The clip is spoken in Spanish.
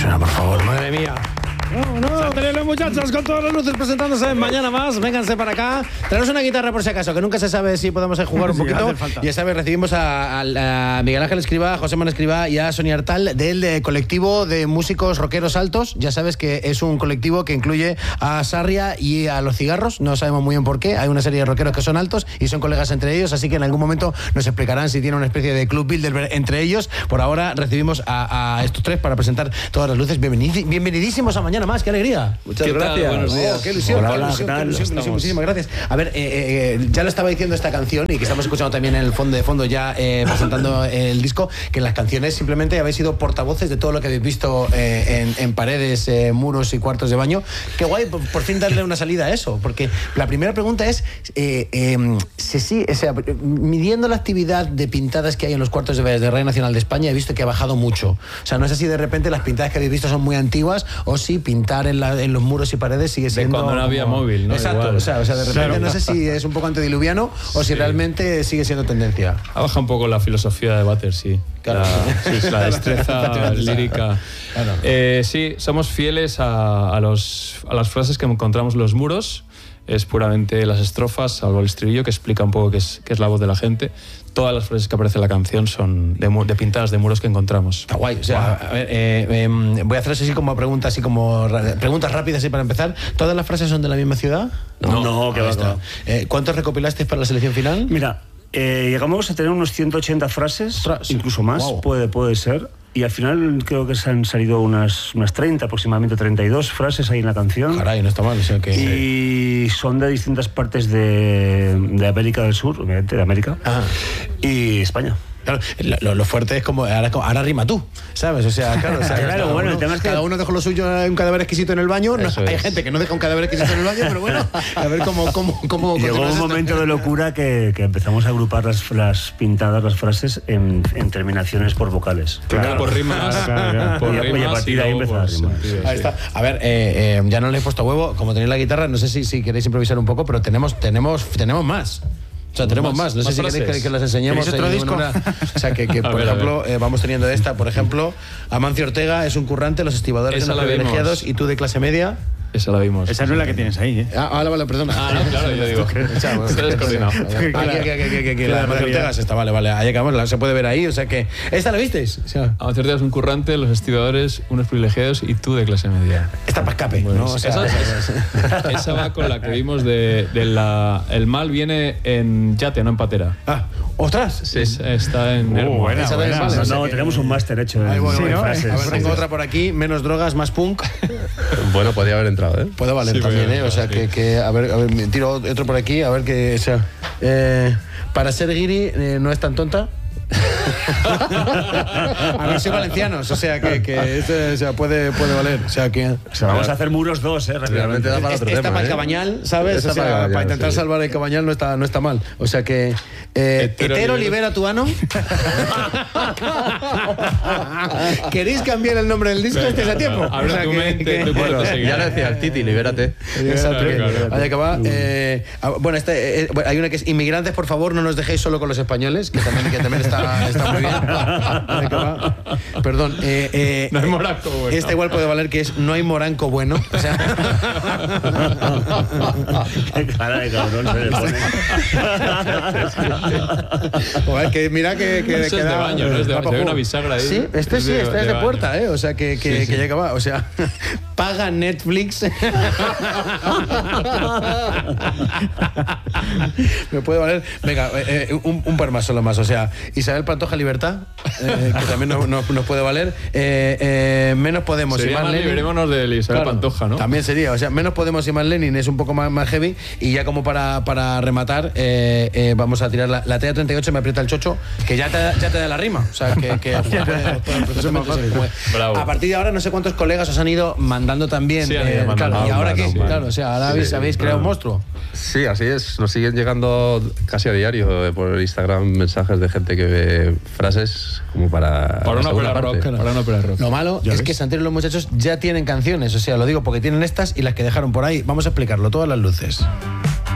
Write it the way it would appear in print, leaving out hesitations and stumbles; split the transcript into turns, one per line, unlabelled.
suena, por favor, madre mía. No, tenéis los muchachos con todas las luces presentándose mañana más. Vénganse para acá. Traemos una guitarra por si acaso, que nunca se sabe si podemos jugar un poquito. Ya sabes, recibimos a Miguel Ángel Escribá, a José Manuel Escribá y a Sonia Artal del colectivo de músicos rockeros altos. Ya sabes que es un colectivo que incluye a Sarria y a Los Cigarros. No sabemos muy bien por qué. Hay una serie de rockeros que son altos y son colegas entre ellos, así que en algún momento nos explicarán si tienen una especie de club builder entre ellos. Por ahora recibimos a estos tres para presentar todas las luces. Bienvenidísimos a Mañana Más. ¡Qué alegría!
Muchas gracias.
Buenos días.
¡Qué ilusión! Qué ilusión, muchísimas gracias. A ver, ya lo estaba diciendo esta canción y que estamos escuchando también en el fondo ya presentando el disco, que en las canciones simplemente habéis sido portavoces de todo lo que habéis visto en paredes, muros y cuartos de baño. Qué guay, por fin darle una salida a eso, porque la primera pregunta es midiendo la actividad de pintadas que hay en los cuartos de Radio Nacional de España, he visto que ha bajado mucho. O sea, no sé si de repente las pintadas que habéis visto son muy antiguas o si pintar en los muros y paredes sigue siendo...
De cuando no había móvil, ¿no?
Exacto,
igual.
o sea, de repente no sé si es un poco antediluviano o si realmente sigue siendo tendencia.
Ha bajado un poco la filosofía de Butter, sí.
Claro.
La destreza lírica. Claro. Sí, somos fieles a las frases que encontramos en los muros. Es puramente las estrofas, salvo el estribillo, que explica un poco qué es la voz de la gente. Todas las frases que aparecen en la canción son de pintadas de muros que encontramos. Está guay. O sea, a ver, voy a hacer así como preguntas rápidas así para empezar. ¿Todas las frases son de la misma ciudad?
No, que va.
¿Cuántos recopilasteis para la selección final?
Mira, llegamos a tener unos 180 frases, incluso más, puede ser. Y al final creo que se han salido unas 30, aproximadamente 32 frases ahí en la canción.
Caray, no está mal. O sea que...
Y son de distintas partes de América del Sur, obviamente, de América, y España.
Claro, lo fuerte es como ahora rima tú, ¿sabes? O sea, claro,
el tema es que
cada uno dejó lo suyo, un cadáver exquisito en el baño. Hay gente que no deja un cadáver exquisito en el baño, pero bueno, a ver cómo
llegó un momento de locura que empezamos a agrupar las pintadas, las frases en terminaciones por vocales.
Claro, por rimas.
Y a partir de ahí empezar a rimar.
Ahí está. A ver, ya no le he puesto huevo, como tenéis la guitarra, no sé si queréis improvisar un poco, pero tenemos más. O sea, tenemos más. No sé si queréis que las enseñemos.
¿Otro disco?
O sea, que por ejemplo, vamos teniendo esta. Por ejemplo, Amancio Ortega es un currante, Los Estibadores son los privilegiados y tú de clase media.
Esa la vimos.
Esa no es la que tienes ahí, ¿eh?
Vale, perdona.
No, claro, yo digo. Está descoordinado.
La Amancio Ortega está, vale. Ahí acabamos, se puede ver ahí. O sea que. ¿Esta la visteis?
Amancio Ortega es un currante, Los Estibadores, unos privilegiados y tú de clase media.
Esta para escape, ¿no? O sea,
esa va con la que vimos El mal viene en yate, no en patera.
¡Ostras!
Sí, está en Hermo.
Buena. No, tenemos un máster hecho en frases.
A ver, tengo otra por aquí. Menos drogas, más punk.
Bueno, podría haber entrado, ¿eh?
Puede valer también, ¿eh? O sea, que a ver, me tiro otro por aquí, a ver que... O sea, para ser guiri no es tan tonta. A ver, soy valencianos, o sea que puede valer. O sea que
vamos a hacer muros 2,
realmente da para otro tema.
Para el Cabañal, ¿sabes?
Esta
o sea,
para
para intentar salvar el Cabañal no está mal. O sea que hetero libera tu ano. ¿Queréis cambiar el nombre del disco? Este es a tiempo.
Habla tu mente, tu cuerpo seguirá.
Ya lo decía el Titi, libérate.
Exacto. Ahí acaba. Bueno, hay una que es Inmigrantes, por favor, no nos dejéis solo con los españoles, que también está muy bien. Perdón.
No hay moranco bueno.
Esta igual puede valer, que es No hay moranco bueno. O sea...
Qué cara de cabrón se le pone.
Joder, que mira que
es de baño, no es de baño. Hay una bisagra ahí.
Sí, este es de puerta, ¿eh? O sea, que ya acaba. O sea, paga Netflix. Me puede valer. Venga, un par más, solo más. O sea, Isabel Pantoja Libertad, que también nos puede valer. Menos Podemos
sería
y más Lenin.
Librémonos de Isabel Pantoja, ¿no?
También sería, o sea, Menos Podemos y más Lenin es un poco más heavy. Y ya como para rematar, vamos a tirar la TA38, me aprieta el chocho, que ya te da la rima. O sea, que
Bravo.
a partir de ahora no sé cuántos colegas os han ido mandando también.
Sí, mandando,
¿y ahora qué?
Sí.
Claro, o sea, ahora habéis creado un monstruo.
Sí, así es. Nos siguen llegando casi a diario por Instagram mensajes de gente que ve frases como para
una ópera rock. Para una ópera rock.
Lo malo es que Santero y los muchachos ya tienen canciones. O sea, lo digo porque tienen estas y las que dejaron por ahí. Vamos a explicarlo, todas las luces.